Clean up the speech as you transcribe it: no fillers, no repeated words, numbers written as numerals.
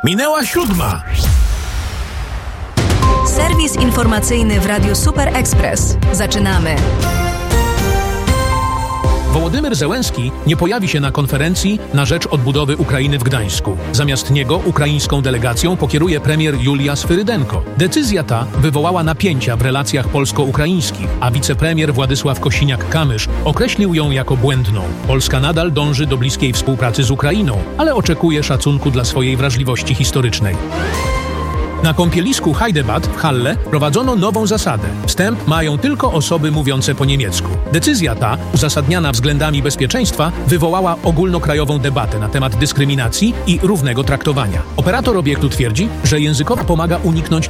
Minęła 7. Serwis informacyjny w Radiu Super Express. Zaczynamy. Wołodymyr Zełenski nie pojawi się na konferencji na rzecz odbudowy Ukrainy w Gdańsku. Zamiast niego ukraińską delegacją pokieruje premier Julia Swyrydenko. Decyzja ta wywołała napięcia w relacjach polsko-ukraińskich, a wicepremier Władysław Kosiniak-Kamysz określił ją jako błędną. Polska nadal dąży do bliskiej współpracy z Ukrainą, ale oczekuje szacunku dla swojej wrażliwości historycznej. Na kąpielisku Heidebat w Halle prowadzono nową zasadę. Wstęp mają tylko osoby mówiące po niemiecku. Decyzja ta, uzasadniana względami bezpieczeństwa, wywołała ogólnokrajową debatę na temat dyskryminacji i równego traktowania. Operator obiektu twierdzi, że językowo pomaga uniknąć